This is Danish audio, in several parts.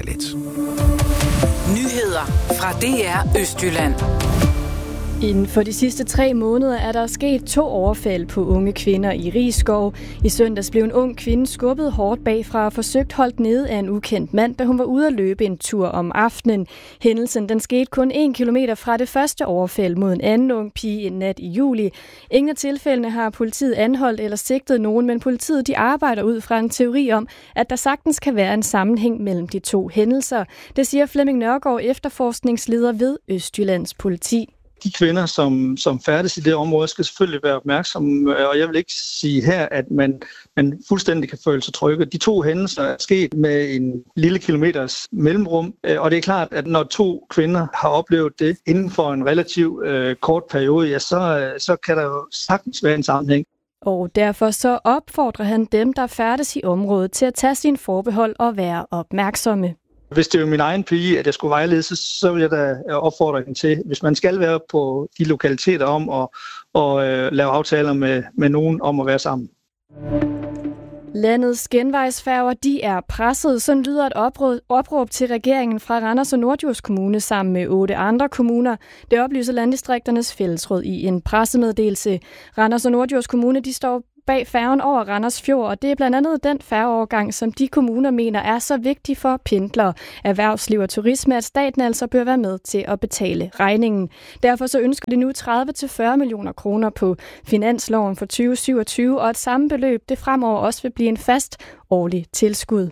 dejligt. Nyheder fra DR Østjylland. Inden for de sidste 3 måneder er der sket 2 overfald på unge kvinder i Risskov. I søndags blev en ung kvinde skubbet hårdt bagfra og forsøgt holdt nede af en ukendt mand, da hun var ude at løbe en tur om aftenen. Hændelsen den skete kun 1 kilometer fra det første overfald mod en anden ung pige en nat i juli. Ingen af tilfældene har politiet anholdt eller sigtet nogen, men politiet de arbejder ud fra en teori om, at der sagtens kan være en sammenhæng mellem de 2 hændelser. Det siger Flemming Nørgaard, efterforskningsleder ved Østjyllands politi. De kvinder, som færdes i det område, skal selvfølgelig være opmærksomme, og jeg vil ikke sige her, at man fuldstændig kan føle sig trygge. De 2 hændelser er sket med en lille kilometers mellemrum, og det er klart, at når 2 kvinder har oplevet det inden for en relativt kort periode, ja, så kan der jo sagtens være en sammenhæng. Og derfor så opfordrer han dem, der færdes i området, til at tage sine forbehold og være opmærksomme. Hvis det er min egen pige, at jeg skulle vejlede, så vil jeg da opfordre hende til, hvis man skal være på de lokaliteter om at lave aftaler med nogen om at være sammen. Landets genvejsfærger, de er presset. Sådan lyder et opråb til regeringen fra Randers og Norddjurs Kommune sammen med 8 andre kommuner. Det oplyser Landdistrikternes Fællesråd i en pressemeddelelse. Randers og Norddjurs Kommune, de står bag færgen over Randers Fjord, og det er blandt andet den færgeovergang, som de kommuner mener er så vigtig for pendlere, erhvervsliv og turisme, at staten altså bør være med til at betale regningen. Derfor så ønsker de nu 30-40 millioner kroner på finansloven for 2027, og et samme beløb det fremover også vil blive en fast årlig tilskud.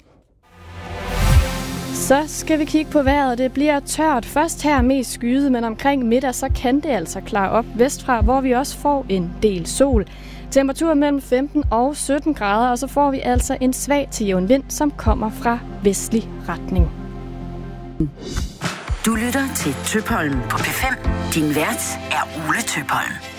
Så skal vi kigge på vejret. Det bliver tørt. Først her mest skyet, men omkring middag så kan det altså klare op vestfra, hvor vi også får en del sol. Temperatur mellem 15 og 17 grader, og så får vi altså en svag til jævn vind, som kommer fra vestlig retning. Du lytter til Tøpholm på P5. Din vært er Ole Tøpholm.